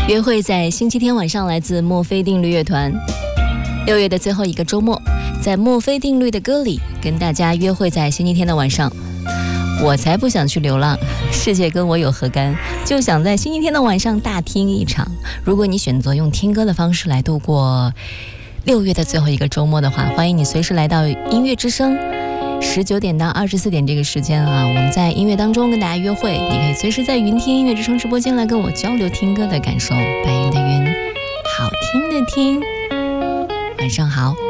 约会在星期天晚上，来自墨菲定律乐团。6月的最后一个周末，在墨菲定律的歌里跟大家约会在星期天的晚上。我才不想去流浪，世界跟我有何干？就想在星期天的晚上大听一场。如果你选择用听歌的方式来度过6月的最后一个周末的话，欢迎你随时来到音乐之声，19点到24点这个时间啊，我们在音乐当中跟大家约会。你可以随时在云听音乐之声直播间来跟我交流听歌的感受。白云的云，好听的听。晚上好。